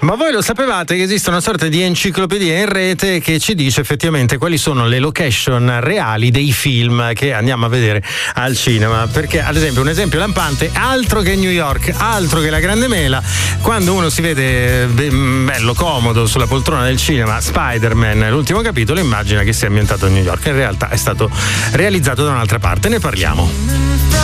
Ma voi lo sapevate che esiste una sorta di enciclopedia in rete che ci dice effettivamente quali sono le location reali dei film che andiamo a vedere al cinema? Perché, ad esempio, un esempio lampante, altro che New York, altro che la Grande Mela, quando uno si vede bello comodo sulla poltrona del cinema Spider-Man, l'ultimo capitolo, immagina che sia ambientato a New York. In realtà è stato realizzato da un'altra parte. Ne parliamo.